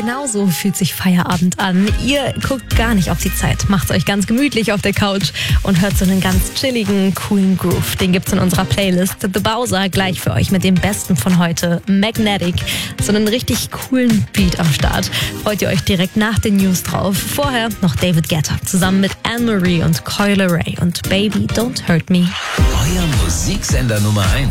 genauso fühlt sich Feierabend an. Ihr guckt gar nicht auf die Zeit, macht's euch ganz gemütlich auf der Couch und hört so einen ganz chilligen, coolen Groove. Den gibt's in unserer Playlist The Bowser gleich für euch mit dem Besten von heute, Magnetic. So einen richtig coolen Beat am Start. Freut ihr euch direkt nach den News drauf. Vorher noch David Guetta zusammen mit Anne Marie und Coi Leray und Baby Don't Hurt Me. Euer Musiksender Nummer 1.